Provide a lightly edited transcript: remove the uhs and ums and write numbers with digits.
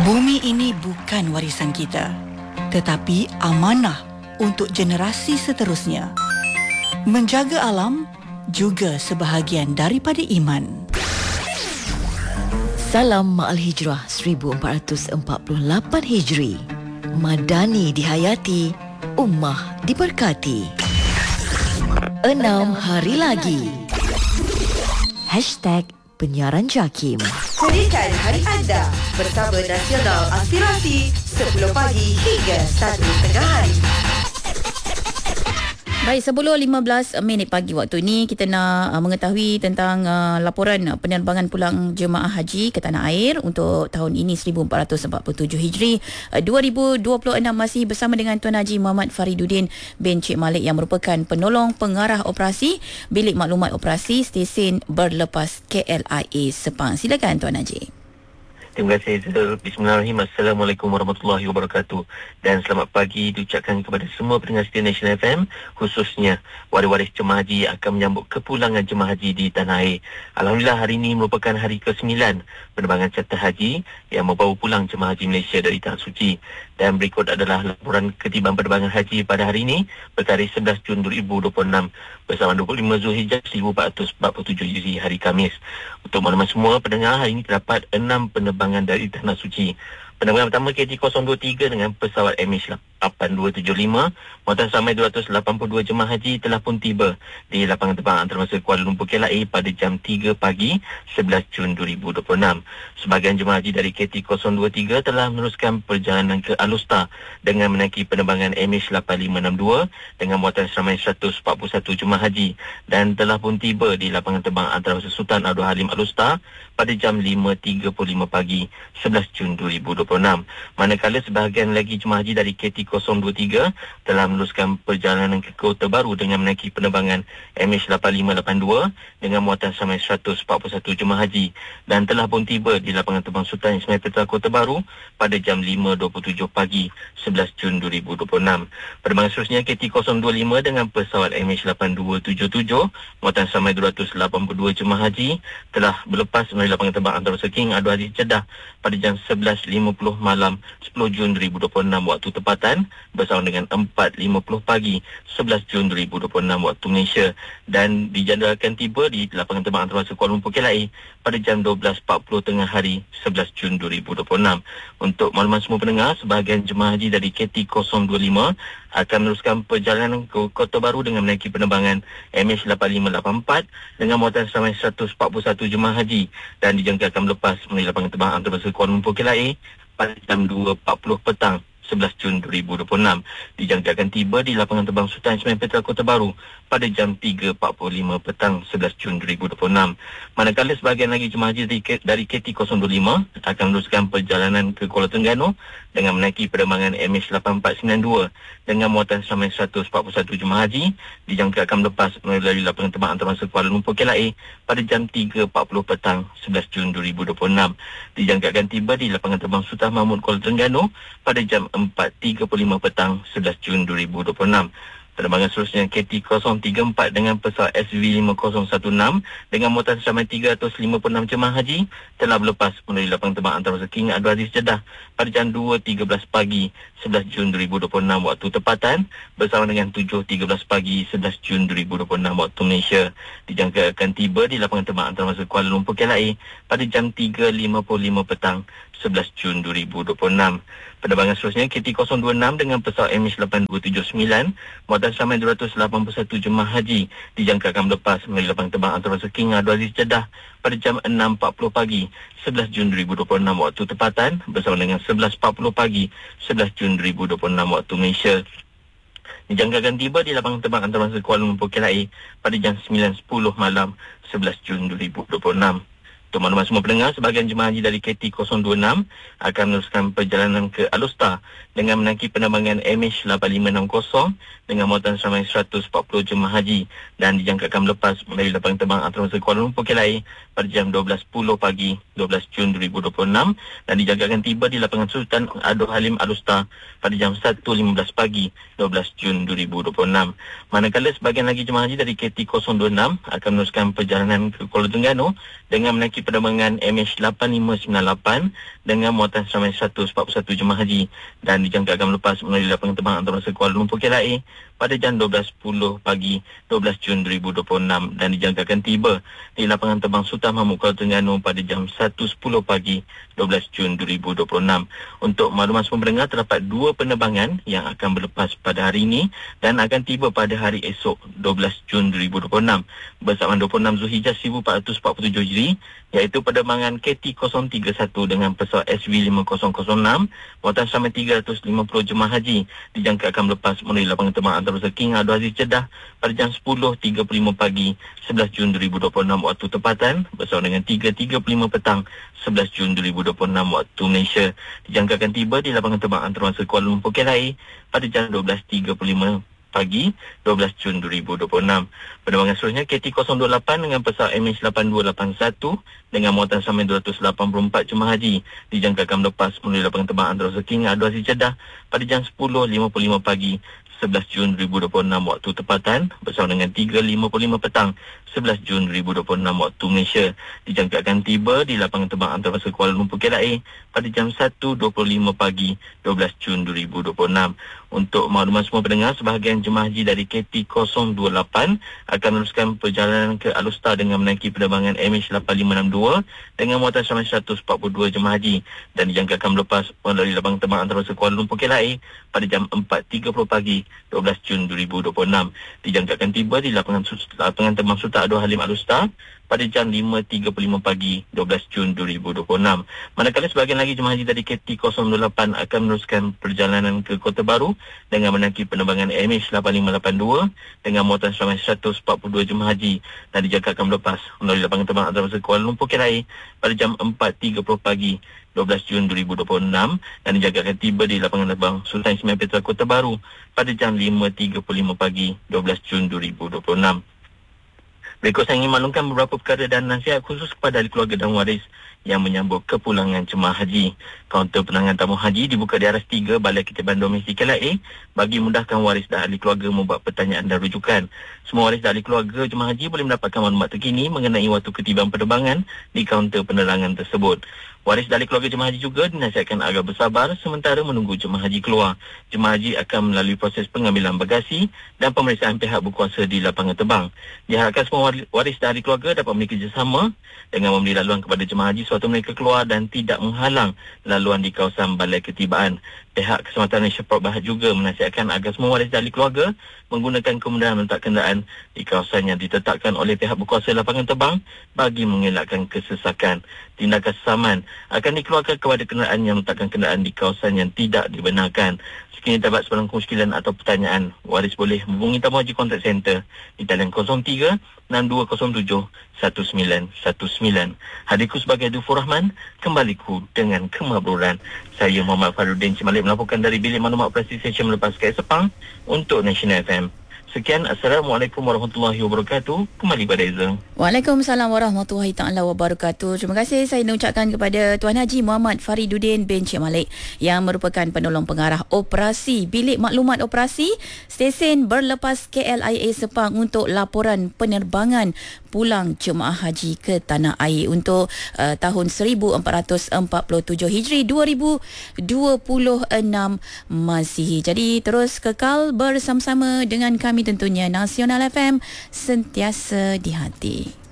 Bumi ini bukan warisan kita, tetapi amanah untuk generasi seterusnya. Menjaga alam juga sebahagian daripada iman. Salam Ma'al Hijrah 1448 Hijri. Madani dihayati, ummah diberkati. 6 hari lagi. #Penyiaran Jakim. Jadikan hari anda bersama Nasional Aspirasi 10 pagi hingga 1 tengah hari. Baik, 10.15 pagi waktu ini kita nak mengetahui tentang laporan penerbangan pulang jemaah haji ke tanah air untuk tahun ini 1447 Hijri 2026. Masih bersama dengan Tuan Haji Muhammad Fariduddin bin Cik Malik yang merupakan penolong pengarah operasi Bilik Maklumat Operasi Stesen Berlepas KLIA Sepang. Silakan Tuan Haji. Terima kasih. Bismillahirrahmanirrahim. Assalamualaikum warahmatullahi wabarakatuh. Dan selamat pagi diucapkan kepada semua pendengar setia National FM, khususnya waris-waris jemaah haji akan menyambut kepulangan jemaah haji di tanah air. Alhamdulillah, hari ini merupakan hari ke-9 penerbangan charter haji yang membawa pulang jemaah haji Malaysia dari Tanah Suci. Dan berikut adalah laporan ketiban penerbangan haji pada hari ini bertarikh 11 Jun 2026 bersama 25 Zulhijjah 1447 Hijri hari Khamis. Untuk maklumat semua pendengar, hari ini terdapat 6 penerbangan dari Tanah Suci. Penerbangan pertama KT-023 dengan pesawat MH8275 muatan samai 282 jemaah haji telah pun tiba di lapangan terbang antarabangsa Kuala Lumpur KLIA pada jam 3 pagi 11 Jun 2026. Sebahagian jemaah haji dari KT-023 telah meneruskan perjalanan ke Alustar dengan menaiki penerbangan MH8562 dengan muatan ramai 141 jemaah haji dan telah pun tiba di lapangan terbang antarabangsa Sultan Abdul Halim Alustar pada jam 5.35 pagi 11 Jun 2026. Manakala sebahagian lagi jemaah haji dari KT-023 telah meneruskan perjalanan ke Kota Baru dengan menaiki penerbangan MH8582 dengan muatan samai 141 jemaah haji dan telah pun tiba di lapangan terbang Sultan Ismail Petra Kota Baru pada jam 5.27 pagi 11 Jun 2026. Penerbangan seterusnya KT-025 dengan pesawat MH8277 muatan samai 282 jemaah haji telah berlepas melalui lapangan terbang antarabangsa King Abdul Aziz Jeddah pada jam 11.50 malam 10 Jun 2026 waktu tempatan bersama dengan 4.50 pagi 11 Jun 2026 waktu Malaysia dan dijadualkan tiba di lapangan terbang antarabangsa Kuala Lumpur KLIA pada jam 12.40 tengah hari 11 Jun 2026. Untuk makluman semua pendengar, sebahagian jemaah haji dari KT-025 akan meneruskan perjalanan ke Kota Baru dengan menaiki penerbangan MH8584 dengan muatan samai 141 jemaah haji dan dijangka akan melepas melalui lapangan terbang antarabangsa Kuala Lumpur KLIA pada jam 2.40 petang 11 Jun 2026. Dijangka akan tiba di lapangan terbang Sultan Ismail Petra Kota Baru pada jam 3.45 petang 11 Jun 2026. Manakala sebahagian lagi jemaah haji dari KT-025 akan meneruskan perjalanan ke Kuala Terengganu dengan menaiki penerbangan MH8492 dengan muatan samai 141 jemaah haji. Dijangka akan melepas melalui lapangan terbang antarabangsa Kuala Lumpur KLIA pada jam 3.40 petang 11 Jun 2026. Dijangka akan tiba di lapangan terbang Sultan Mahmud Kuala Terengganu pada jam 4.35 petang 11 Jun 2026. Penerbangan seterusnya KT-034 dengan pesawat SV5016 dengan muatan samai 356 jemaah haji telah berlepas melalui lapangan terbang antarabangsa King Abdul Aziz Jeddah pada jam 2.13 pagi 11 Jun 2026 waktu tempatan bersama dengan 7.13 pagi 11 Jun 2026 waktu Malaysia. Dijangka akan tiba di lapangan terbang antarabangsa Kuala Lumpur KLIA pada jam 3.55 petang 11 Jun 2026. Penerbangan seterusnya KT-026 dengan pesawat MH8279 muatan samai 281 jemaah haji dijangka akan melepas melalui lapangan terbang antarabangsa King Abdul Aziz Jeddah pada jam 6.40 pagi 11 Jun 2026 waktu tempatan bersama dengan 11.40 pagi 11 Jun 2026 waktu Malaysia. Dijangka akan tiba di lapangan terbang antarabangsa Kuala Lumpur KLIA pada jam 9.10 malam 11 Jun 2026. Untuk maklumat semua pendengar, sebahagian jemaah haji dari KT-026 akan meneruskan perjalanan ke Alustar dengan menaiki penerbangan MH8560 dengan muatan ramai 140 jemaah haji dan dijangka akan melepas melalui lapangan terbang antarabangsa Kuala Lumpur KLIA pada jam 12.10 pagi 12 Jun 2026 dan dijangka akan tiba di lapangan Sultan Abdul Halim Alustar pada jam 1.15 pagi 12 Jun 2026. Manakala sebahagian lagi jemaah haji dari KT-026 akan meneruskan perjalanan ke Kuala Terengganu dengan menaiki penerbangan MH8598 dengan muatan seramai 141 jemaah haji dan dijangkakan melepas melalui lapangan terbang antarabangsa Kuala Lumpur KLIA pada jam 12.10 pagi 12 Jun 2026 dan dijangkakan tiba di lapangan terbang Sultan Mahmud Kuala Terengganu pada jam 1.10 pagi 12 Jun 2026. Untuk makluman semua pendengar, terdapat 2 penerbangan yang akan berlepas pada hari ini dan akan tiba pada hari esok 12 Jun 2026 bersama 26 Zulhijjah 1447 Hijri, iaitu penerbangan KT031 dengan pesawat SV5006 muatan seramai 350 jemaah haji dijangkakan melepas melalui lapangan terbang antarabangsa King Abdul Aziz Jeddah pada jam 10.35 pagi 11 Jun 2026 waktu tempatan bersama dengan 3.35 petang 11 Jun 2026 waktu Malaysia. Dijangkakan tiba di lapangan terbang antarabangsa Kuala Lumpur KLIA pada jam 12.35 pagi 12 Jun 2026. Penerbangan seterusnya KT028 dengan pesawat MH8281 dengan muatan seramai 284 jemaah haji dijangkakan melepas melalui lapangan terbang antarabangsa King Abdul Aziz Jeddah pada jam 10.55 pagi 11 Jun 2026 waktu tempatan bersama dengan 3.55 petang 11 Jun 2026 waktu Malaysia. Dijangkakan tiba di lapangan terbang antarabangsa Kuala Lumpur KLIA pada jam 1.25 pagi 12 Jun 2026. Untuk makluman semua pendengar, sebahagian jemaah haji dari KT028 akan meneruskan perjalanan ke Alustar dengan menaiki penerbangan MH8562 dengan muatan seramai 142 jemaah haji dan dijangkakan melepas melalui lapangan terbang antarabangsa Kuala Lumpur KLIA pada jam 4.30 pagi 12 Jun 2026. Dijangkakan tiba di lapangan terbang Sultan Abdul Halim Alustar pada jam 5.35 pagi 12 Jun 2026. Manakala sebahagian lagi jemaah haji dari KT028 akan meneruskan perjalanan ke Kota Baru dengan menaiki penerbangan MH8582 dengan muatan seramai 142 jemaah haji dan dijangkakan melepas melalui lapangan terbang antarabangsa Kuala Lumpur KLIA pada jam 4.30 pagi 12 Jun 2026 dan dijangkakan tiba di lapangan terbang Sultan Ismail Petra Kota Baru pada jam 5.35 pagi 12 Jun 2026. Berikut saya ingin maklumkan beberapa perkara dan nasihat khusus kepada ahli keluarga dan waris yang menyambut kepulangan jemaah haji. Kaunter penanganan tamu haji dibuka di aras 3 Balai Ketiban Domestik KLIA bagi mudahkan waris dan ahli keluarga membuat pertanyaan dan rujukan. Semua waris dan ahli keluarga jemaah haji boleh mendapatkan maklumat terkini mengenai waktu ketiban penerbangan di kaunter penerangan tersebut. Waris dari keluarga jemaah haji juga dinasihatkan agar bersabar sementara menunggu jemaah haji keluar. Jemaah haji akan melalui proses pengambilan bagasi dan pemeriksaan pihak berkuasa di lapangan terbang. Diharapkan semua waris dari keluarga dapat bekerjasama dengan memberi laluan kepada jemaah haji sewaktu mereka keluar dan tidak menghalang laluan di kawasan balai ketibaan. Pihak Keselamatan Malaysia Port Berhad juga menasihatkan agar semua waris dari keluarga menggunakan kemudahan meletak kenderaan di kawasan yang ditetapkan oleh pihak berkuasa lapangan terbang bagi mengelakkan kesesakan. Tindakan sesaman akan dikeluarkan kepada kenderaan yang meletakkan kenderaan di kawasan yang tidak dibenarkan. Sekiranya terdapat sebarang kemusykilan atau pertanyaan, waris boleh menghubungi Tamu Haji Contact Center di talian 03 6207 1919. Hadirku sebagai Dufur Rahman, kembaliku dengan kemabruran. Saya Muhammad Farudin Cik Malik melaporkan dari Bilik Maklumat Operasi Stesen Melepas KL Sepang untuk National FM. Sekian, Assalamualaikum warahmatullahi wabarakatuh. Kembali pada Eza. Waalaikumsalam warahmatullahi ta'ala wabarakatuh. Terima kasih saya nak ucapkan kepada Tuan Haji Muhammad Fariduddin bin Cik Malik yang merupakan penolong pengarah operasi Bilik Maklumat Operasi Stesen Berlepas KLIA Sepang untuk laporan penerbangan pulang jemaah haji ke tanah air untuk tahun 1447 Hijri 2026 Masihi. Jadi terus kekal bersama-sama dengan kami tentunya Nasional FM, sentiasa di hati.